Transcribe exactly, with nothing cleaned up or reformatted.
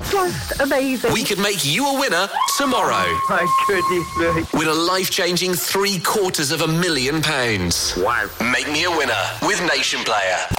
Just amazing. We could make you a winner tomorrow. My goodness me. Win a life-changing three quarters of a million pounds. Wow. Make me a winner with Nation Player.